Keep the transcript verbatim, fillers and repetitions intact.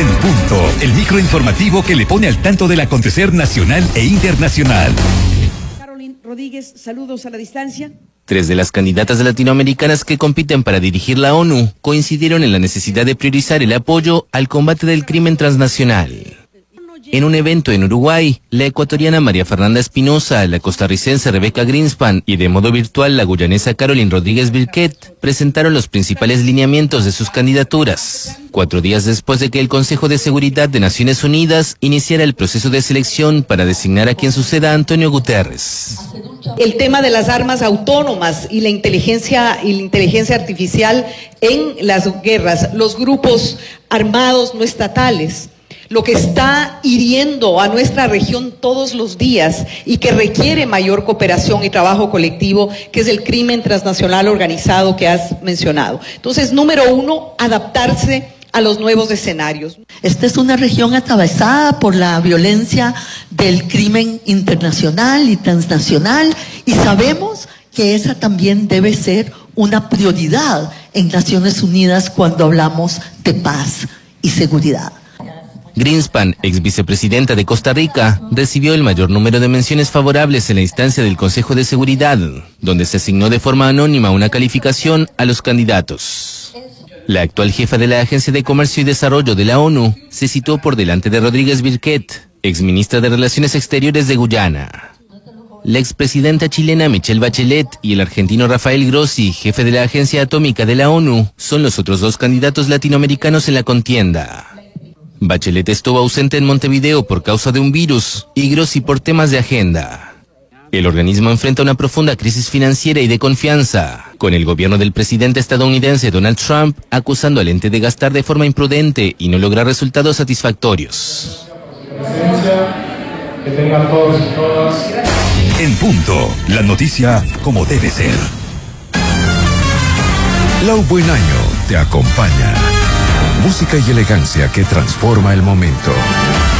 En Punto, el microinformativo que le pone al tanto del acontecer nacional e internacional. Carolyn Rodríguez, saludos a la distancia. Tres de las candidatas latinoamericanas que compiten para dirigir la ONU coincidieron en la necesidad de priorizar el apoyo al combate del crimen transnacional. En un evento en Uruguay, la ecuatoriana María Fernanda Espinosa, la costarricense Rebeca Greenspan y de modo virtual la guyanesa Carolyn Rodríguez Birquet presentaron los principales lineamientos de sus candidaturas, cuatro días después de que el Consejo de Seguridad de Naciones Unidas iniciara el proceso de selección para designar a quien suceda a Antonio Guterres. El tema de las armas autónomas y la inteligencia y la inteligencia artificial en las guerras, los grupos armados no estatales, lo que está hiriendo a nuestra región todos los días y que requiere mayor cooperación y trabajo colectivo, que es el crimen transnacional organizado que has mencionado. Entonces, número uno, adaptarse a los nuevos escenarios. Esta es una región atravesada por la violencia del crimen internacional y transnacional, y sabemos que esa también debe ser una prioridad en Naciones Unidas cuando hablamos de paz y seguridad. Greenspan, ex vicepresidenta de Costa Rica, recibió el mayor número de menciones favorables en la instancia del Consejo de Seguridad, donde se asignó de forma anónima una calificación a los candidatos. La actual jefa de la Agencia de Comercio y Desarrollo de la ONU se situó por delante de Rodríguez Birquet, ex ministra de Relaciones Exteriores de Guyana. La expresidenta chilena Michelle Bachelet y el argentino Rafael Grossi, jefe de la Agencia Atómica de la ONU, son los otros dos candidatos latinoamericanos en la contienda. Bachelet estuvo ausente en Montevideo por causa de un virus y Grossi por temas de agenda. El organismo enfrenta una profunda crisis financiera y de confianza, con el gobierno del presidente estadounidense Donald Trump acusando al ente de gastar de forma imprudente y no lograr resultados satisfactorios. Que tengan todos y todas. En Punto, la noticia como debe ser. Lau Buen Año te acompaña. Música y elegancia que transforma el momento.